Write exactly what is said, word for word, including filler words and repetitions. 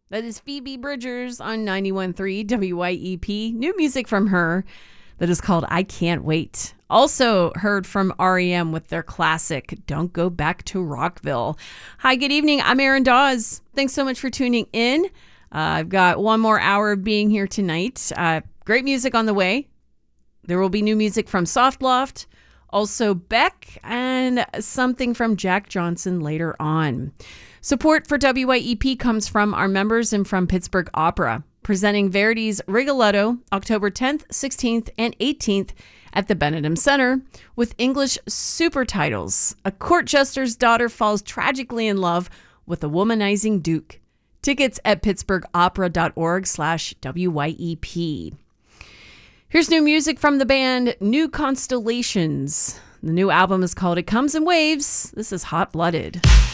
That is Phoebe Bridgers on ninety-one point three W Y E P. New music from her that is called I Can't Wait. Also heard from R E M with their classic Don't Go Back to Rockville. Hi, good evening. I'm Erin Dawes. Thanks so much for tuning in. Uh, I've got one more hour of being here tonight. Uh, great music on the way. There will be new music from Soft Loft, also Beck, and something from Jack Johnson later on. Support for W Y E P comes from our members and from Pittsburgh Opera, presenting Verdi's Rigoletto October tenth, sixteenth, and eighteenth at the Benedum Center with English super titles. A court jester's daughter falls tragically in love with a womanizing duke. Tickets at pittsburghopera.org slash WYEP. Here's new music from the band New Constellations. The new album is called It Comes in Waves. This is Hot Blooded.